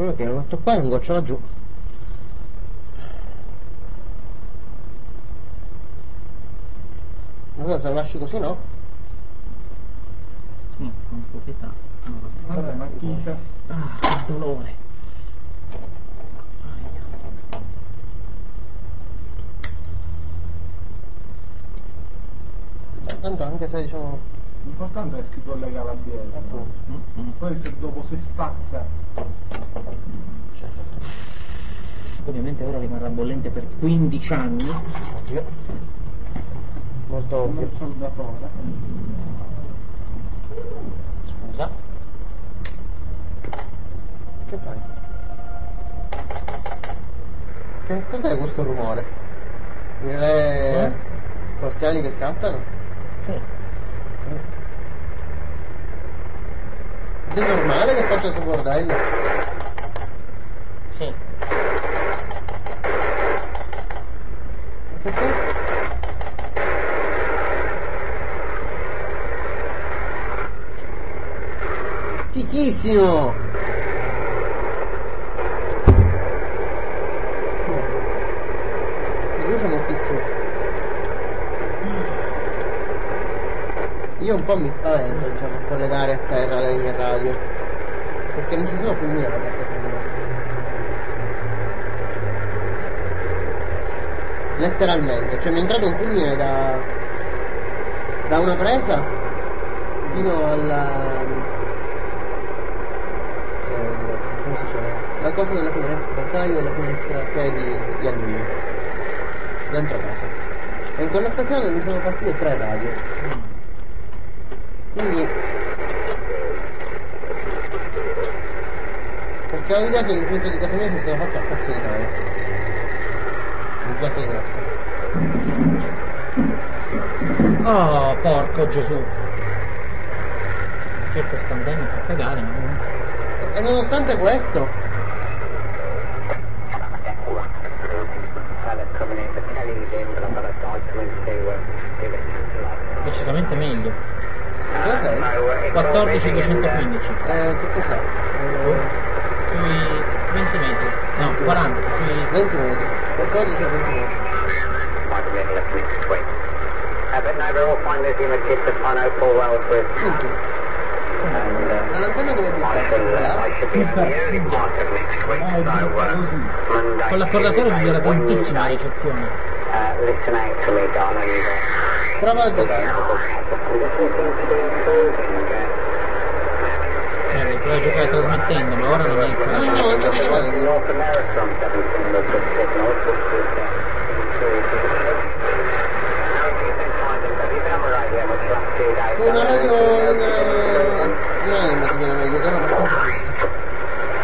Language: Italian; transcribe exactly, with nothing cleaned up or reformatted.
Quello che lo metto qua e un goccio laggiù. Allora se lo lasci così, no? Sì, con proprietà. Vabbè, ma chi sa? Ah, che dolore. Tanto anche se diciamo... L'importante è che si collega la biela. Mm-hmm. Poi se dopo si stacca. Certo. Ovviamente ora rimarrà bollente per quindici anni. Ovvio. Molto ovvio. Un soldatore. Scusa. Che fai? Che cos'è questo rumore? Le Eh? persiane che scattano? Sì. Ed è normale che faccia questo bordello? Sì. Perché? Fichissimo! Si brucia moltissimo. Io un po' mi spavento, diciamo, a collegare a terra le mie radio, perché mi si sono fulminate a casa mia. Letteralmente, cioè mi è entrato un fulmine da da una presa fino alla eh, come si dice, la cosa della finestra, il taglio della finestra che è di, di alluminio dentro casa, e in quell'occasione mi sono partite tre radio. Quindi perché ho l'idea che l'impianto di casa mia si sia fatto a cazzo di cane, l'impianto di massa. Oh, porco Gesù. Certo sta andando a cagare, ma comunque. E nonostante questo decisamente meglio. dove sei? quattordici duecentoquindici. Eh, che cos'è? Eh, Sui venti metri. No, quaranta, sui venti metri, quattordici o venti metri. Minchia. La lanterna dove è? con l'accordatore migliora tantissimo la ricezione. Prova a giocare. Eh, prova a giocare trasmettendo, ma ora non è il No, caso. no, non c'è meglio. Su una radio